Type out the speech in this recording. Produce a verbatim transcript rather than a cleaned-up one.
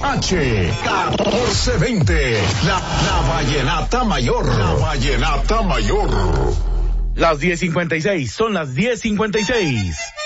H catorce veinte. La, la Vallenata Mayor. La Vallenata Mayor. Las diez cincuenta y seis, son las diez cincuenta y seis.